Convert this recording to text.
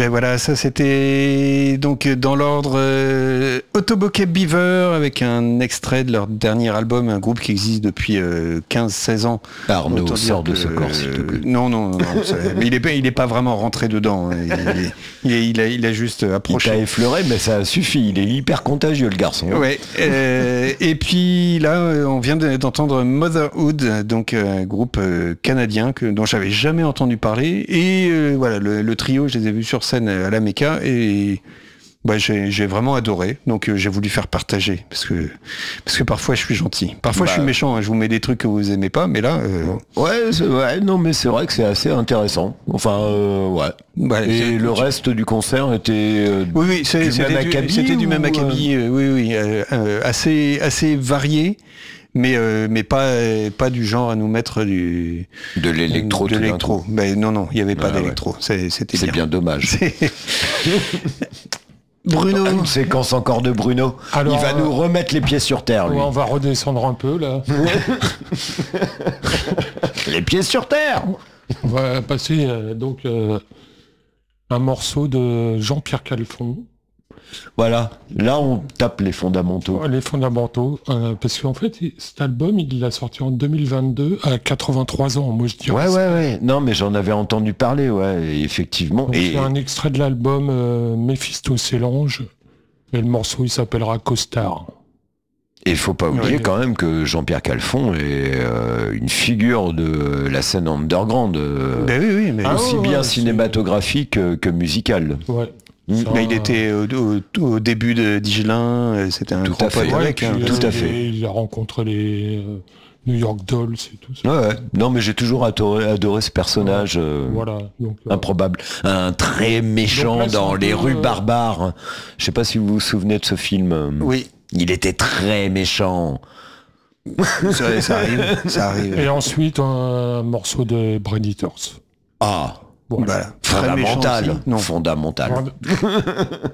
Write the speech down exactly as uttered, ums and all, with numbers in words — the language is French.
Ben voilà, ça c'était donc dans l'ordre euh, Autobokeh Beaver avec un extrait de leur dernier album, un groupe qui existe depuis euh, quinze seize ans. Arnaud, sort de ce corps, s'il te plaît. Non, non, non, non ça, mais il est, pas, il est pas vraiment rentré dedans. Il, est, il, est, il, a, il a juste approché. Il t'a effleuré, mais ça suffit. Il est hyper contagieux, le garçon. Ouais. Euh, et puis là, on vient d'entendre Motherhood, donc un groupe canadien que, dont j'avais jamais entendu parler. Et euh, voilà, le, le trio, je les ai vus sur scène à la Mecca et bah, j'ai, j'ai vraiment adoré. Donc euh, j'ai voulu faire partager parce que parce que parfois je suis gentil, parfois bah, je suis méchant. Hein, je vous mets des trucs que vous aimez pas, mais là. Euh... Ouais, c'est, ouais, non, mais c'est vrai que c'est assez intéressant. Enfin, euh, ouais. Bah, et le reste du concert était. Euh, oui, oui, c'est, du c'était, même du, acabit, c'était du même ou, acabit. Euh, oui, oui, euh, euh, assez assez varié. Mais euh, mais pas euh, pas du genre à nous mettre du de l'électro de l'électro. Mais non non, il y avait pas ah, d'électro. Ouais. C'est, c'était c'est bien, bien dommage. C'est... Bruno, une séquence encore de Bruno. Alors, il va euh, nous remettre les pieds sur terre. Lui. Ouais, on va redescendre un peu là. Les pieds sur terre. On va passer euh, donc euh, un morceau de Jean-Pierre Calfon. Voilà, là on tape les fondamentaux. Les fondamentaux, euh, parce qu'en fait, cet album, il l'a sorti en deux mille vingt-deux à quatre-vingt-trois ans, moi je dirais. Ouais, ouais, ouais. Non, mais j'en avais entendu parler, ouais, effectivement. Donc, et... C'est un extrait de l'album euh, Méphisto Célange, et le morceau, il s'appellera Costard. Et il faut pas oublier Ouais, quand même que Jean-Pierre Calfon est euh, une figure de la scène underground, euh, ben oui, oui, mais aussi ah, ouais, bien ouais, cinématographique que, que musicale. Ouais. Mmh. Mais il était au, au, au début de Digelin, c'était un tout grand pote avec. Puis, hein, euh, tout à il, fait. Il a rencontré les euh, New York Dolls et tout ça. Ouais, ouais. Non, mais j'ai toujours adoré, adoré ce personnage euh, voilà, donc, euh, improbable. Un très méchant là, dans les peu, rues euh... barbares. Je sais pas si vous vous souvenez de ce film. Oui. Il était très méchant. ça, ça arrive, ça arrive. Et ensuite, un morceau de Predators. Ah, voilà. Voilà. Fondamental. Non. Fondamental.